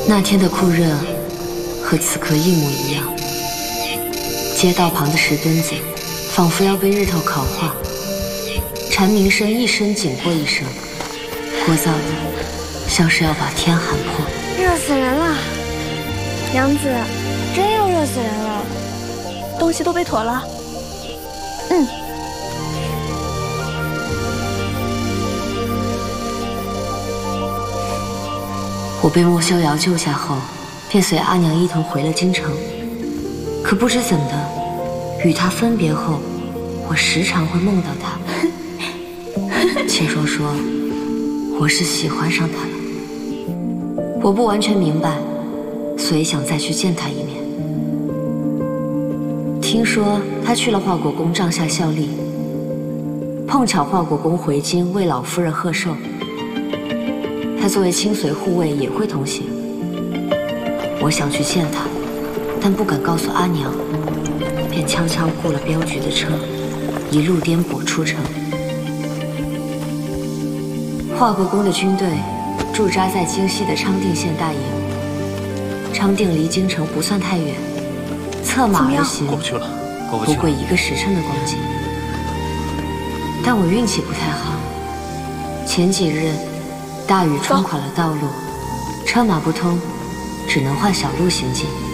那天的酷热和此刻一模一样，街道旁的石墩子仿佛要被日头烤化，蝉鸣声一声紧过一声，聒噪的像是要把天喊破。 热死人了，娘子，真又热死人了。 东西都备妥了。 我被莫逍遥救下后，便随阿娘一同回了京城。可不知怎的，与他分别后，我时常会梦到他。青霜说，我是喜欢上他了。我不完全明白，所以想再去见他一面。听说他去了华国公帐下效力，碰巧华国公回京为老夫人贺寿。他作为亲随护卫也会同行。我想去见他，但不敢告诉阿娘，便悄悄雇了镖局的车，一路颠簸出城。华国公的军队驻扎在京西的昌定县大营，昌定离京城不算太远，策马而行， 过不去了， 不过1个时辰的光景。但我运气不太好，前几日大雨冲垮了道路，车马不通，只能换小路行进。